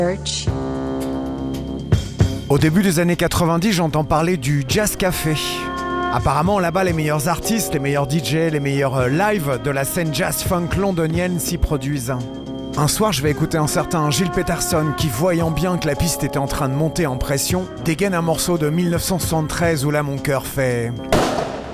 Au début des années 90, j'entends parler du Jazz Café. Apparemment, là-bas, les meilleurs artistes, les meilleurs DJ, les meilleurs lives de la scène jazz-funk londonienne s'y produisent. Un soir, je vais écouter un certain Gilles Peterson qui, voyant bien que la piste était en train de monter en pression, dégaine un morceau de 1973 où là, mon cœur fait...